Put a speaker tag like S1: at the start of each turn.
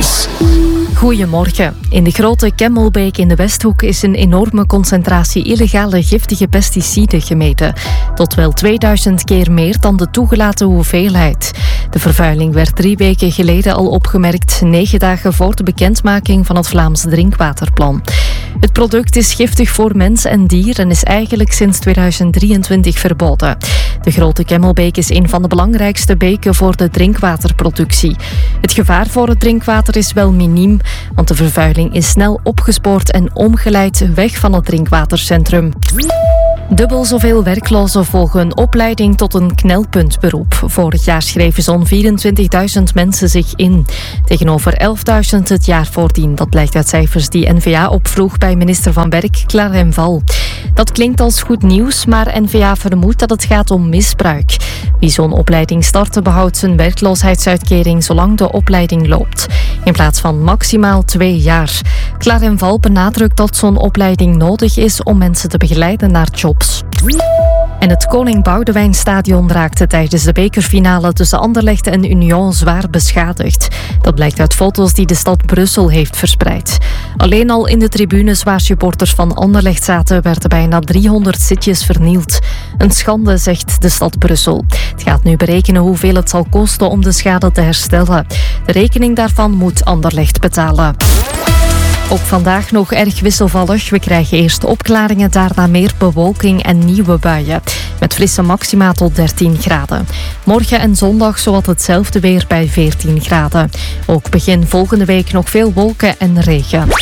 S1: Nieuws.
S2: Goedemorgen. In de grote Kemmelbeek in de Westhoek is een enorme concentratie illegale giftige pesticiden gemeten. Tot wel 2000 keer meer dan de toegelaten hoeveelheid. De vervuiling werd 3 weken geleden al opgemerkt, 9 dagen voor de bekendmaking van het Vlaams drinkwaterplan. Het product is giftig voor mens en dier en is eigenlijk sinds 2023 verboden. De grote Kemmelbeek is een van de belangrijkste beken voor de drinkwaterproductie. Het gevaar voor het drinkwater is wel miniem, want de vervuiling is snel opgespoord en omgeleid weg van het drinkwatercentrum. Dubbel zoveel werklozen volgen een opleiding tot een knelpuntberoep. Vorig jaar schreven zo'n 24.000 mensen zich in. Tegenover 11.000 het jaar voordien. Dat blijkt uit cijfers die N-VA opvroeg bij minister Van Werk, Clarence Val. Dat klinkt als goed nieuws, maar N-VA vermoedt dat het gaat om misbruik. Wie zo'n opleiding startte, behoudt zijn werkloosheidsuitkering zolang de opleiding loopt. In plaats van maximaal 2 jaar. Clarence Val benadrukt dat zo'n opleiding nodig is om mensen te begeleiden naar jobs. En het Koning Boudewijnstadion raakte tijdens de bekerfinale tussen Anderlecht en Union zwaar beschadigd. Dat blijkt uit foto's die de stad Brussel heeft verspreid. Alleen al in de tribunes waar supporters van Anderlecht zaten, werden bijna 300 zitjes vernield. Een schande, zegt de stad Brussel. Het gaat nu berekenen hoeveel het zal kosten om de schade te herstellen. De rekening daarvan moet Anderlecht betalen. Ook vandaag nog erg wisselvallig. We krijgen eerst opklaringen, daarna meer bewolking en nieuwe buien. Met frisse maxima tot 13 graden. Morgen en zondag zowat hetzelfde weer bij 14 graden. Ook begin volgende week nog veel wolken en regen.